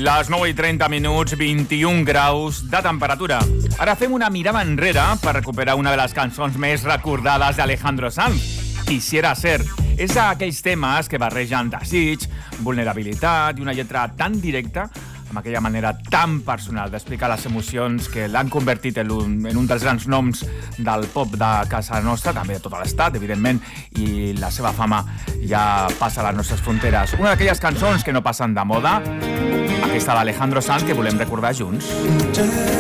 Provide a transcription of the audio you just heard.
Les 9:30, 21 graus de temperatura. Ara fem una mirada enrere per recuperar una de les cançons més recordades d'Alejandro Sanz, Quisiera ser. És aquells temes que barregen desig, vulnerabilitat i una lletra tan directa, amb aquella manera tan personal d'explicar les emocions que l'han convertit en un dels grans noms del pop de casa nostra, també de tot l'estat, evidentment, i la seva fama ja passa a les nostres fronteres. Una d'aquelles cançons que no passen de moda, aquesta d'Alejandro Sanz, que volem recordar junts.